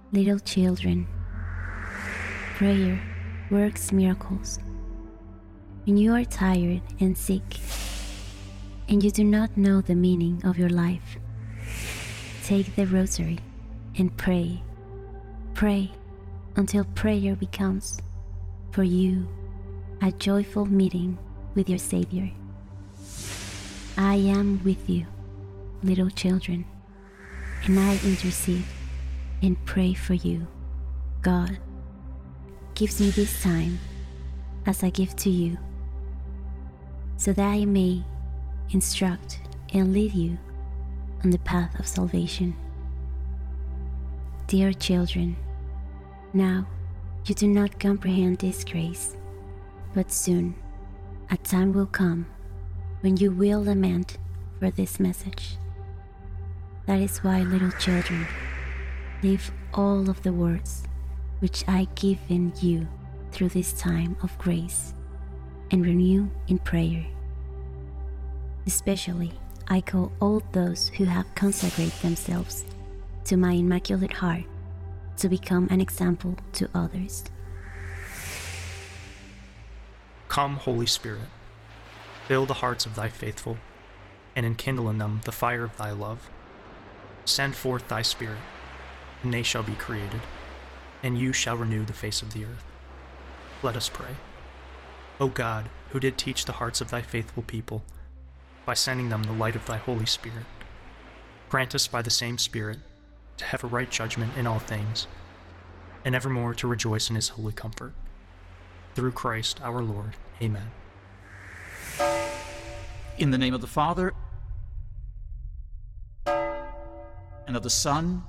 Little children, prayer works miracles. When you are tired and sick, and you do not know the meaning of your life, take the rosary and pray. Pray until prayer becomes, for you, a joyful meeting with your Savior. I am with you, little children, and I intercede and pray for you. God gives me this time as I give to you, so that I may instruct and lead you on the path of salvation. Dear children, now you do not comprehend this grace, but soon a time will come when you will lament for this message. That is why, little children, live all of the words which I give in you through this time of grace, and renew in prayer. Especially, I call all those who have consecrated themselves to my Immaculate Heart to become an example to others. Come, Holy Spirit, fill the hearts of thy faithful, and enkindle in them the fire of thy love. Send forth thy Spirit, and they shall be created, and you shall renew the face of the earth. Let us pray. O God, who did teach the hearts of thy faithful people, by sending them the light of thy Holy Spirit, grant us by the same Spirit to have a right judgment in all things, and evermore to rejoice in his holy comfort. Through Christ our Lord. Amen. In the name of the Father, and of the Son,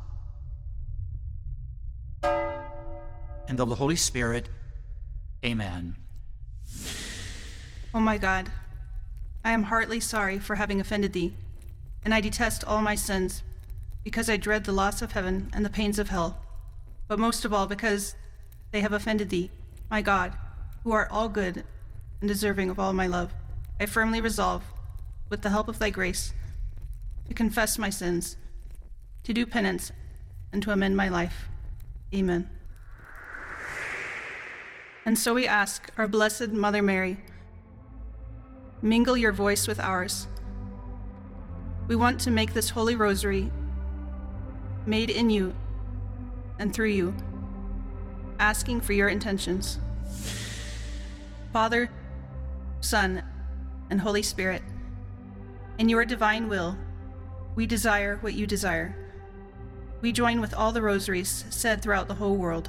and of the Holy Spirit. Amen. O my God, I am heartily sorry for having offended thee, and I detest all my sins, because I dread the loss of heaven and the pains of hell, but most of all because they have offended thee, my God, who art all good and deserving of all my love. I firmly resolve, with the help of thy grace, to confess my sins, to do penance, and to amend my life. Amen. And so we ask our Blessed Mother Mary, mingle your voice with ours. We want to make this Holy Rosary, made in you and through you, asking for your intentions. Father, Son, and Holy Spirit, in your divine will, we desire what you desire. We join with all the rosaries said throughout the whole world.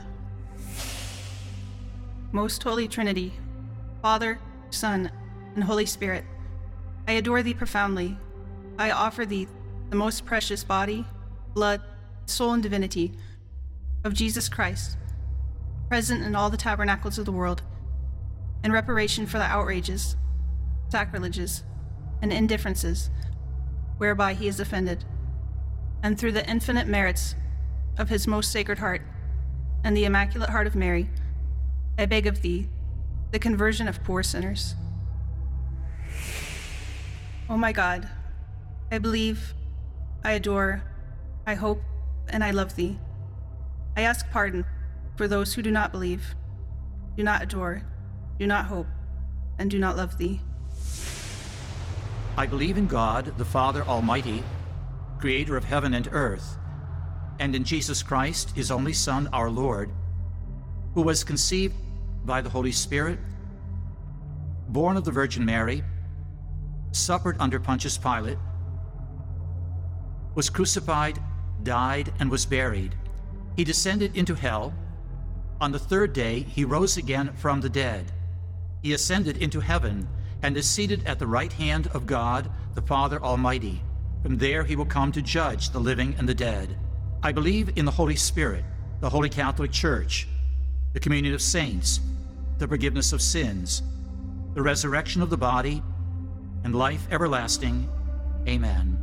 Most Holy Trinity, Father, Son, and Holy Spirit, I adore thee profoundly. I offer thee the most precious body, blood, soul, and divinity of Jesus Christ, present in all the tabernacles of the world, in reparation for the outrages, sacrileges, and indifferences whereby he is offended, and through the infinite merits of his most sacred heart and the Immaculate Heart of Mary, I beg of thee the conversion of poor sinners. O my God, I believe, I adore, I hope, and I love thee. I ask pardon for those who do not believe, do not adore, do not hope, and do not love thee. I believe in God, the Father Almighty, creator of heaven and earth, and in Jesus Christ, his only Son, our Lord, who was conceived by the Holy Spirit, born of the Virgin Mary, suffered under Pontius Pilate, was crucified, died, and was buried. He descended into hell. On the third day, he rose again from the dead. He ascended into heaven and is seated at the right hand of God, the Father Almighty. From there he will come to judge the living and the dead. I believe in the Holy Spirit, the Holy Catholic Church, the communion of saints, the forgiveness of sins, the resurrection of the body, and life everlasting. Amen.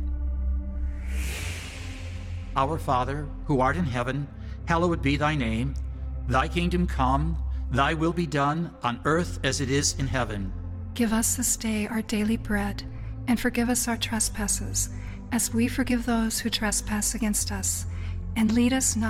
Our Father, who art in heaven, hallowed be thy name. Thy kingdom come, thy will be done on earth as it is in heaven. Give us this day our daily bread, and forgive us our trespasses, as we forgive those who trespass against us. And lead us not